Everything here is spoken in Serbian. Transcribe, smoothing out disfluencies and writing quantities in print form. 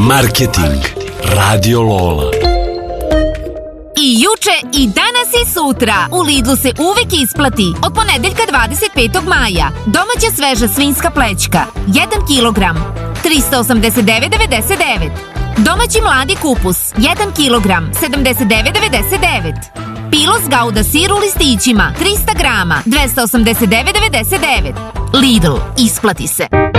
Marketing Radio Lola. I juče, i danas i sutra u Lidlu se uvek isplati. Od ponedeljka 25. maja domaća sveža svinjska plećka 1 kg 389,99. Domaći mladi kupus 1 kg 79,99. Pilos Gouda sir u listićima 300 grama 289,99. Lidl, isplati se.